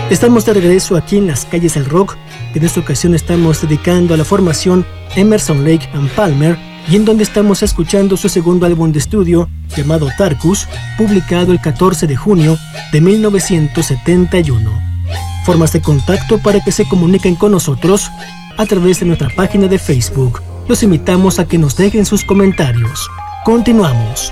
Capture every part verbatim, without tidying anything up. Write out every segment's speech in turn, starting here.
Estamos de regreso aquí en las calles del rock. En esta ocasión estamos dedicando a la formación Emerson, Lake and Palmer, y en donde estamos escuchando su segundo álbum de estudio llamado Tarkus, publicado el catorce de junio de mil novecientos setenta y uno. Formas de contacto para que se comuniquen con nosotros a través de nuestra página de Facebook. Los invitamos a que nos dejen sus comentarios. Continuamos.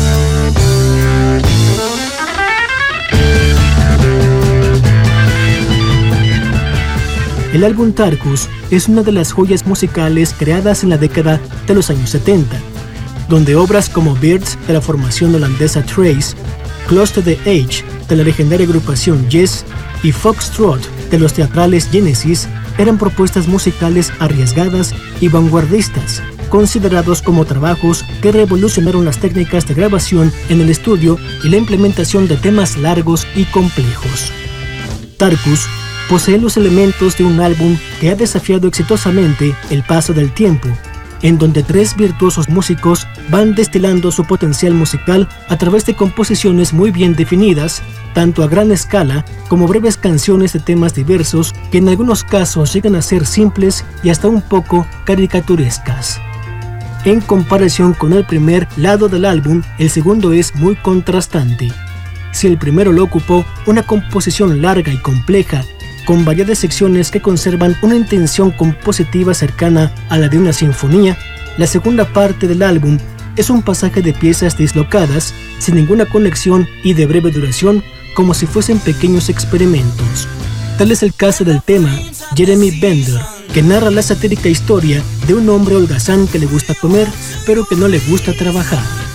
El álbum Tarkus es una de las joyas musicales creadas en la década de los años setenta, donde obras como Birds de la formación holandesa Trace, Close to the Edge de la legendaria agrupación Yes y Foxtrot de los teatrales Genesis eran propuestas musicales arriesgadas y vanguardistas, considerados como trabajos que revolucionaron las técnicas de grabación en el estudio y la implementación de temas largos y complejos. Tarkus posee los elementos de un álbum que ha desafiado exitosamente el paso del tiempo, en donde tres virtuosos músicos van destilando su potencial musical a través de composiciones muy bien definidas, tanto a gran escala como breves canciones de temas diversos que en algunos casos llegan a ser simples y hasta un poco caricaturescas. En comparación con el primer lado del álbum, el segundo es muy contrastante. Si el primero lo ocupó una composición larga y compleja, con variadas secciones que conservan una intención compositiva cercana a la de una sinfonía, la segunda parte del álbum es un pasaje de piezas dislocadas, sin ninguna conexión y de breve duración, como si fuesen pequeños experimentos. Tal es el caso del tema Jeremy Bender, que narra la satírica historia de un hombre holgazán que le gusta comer, pero que no le gusta trabajar.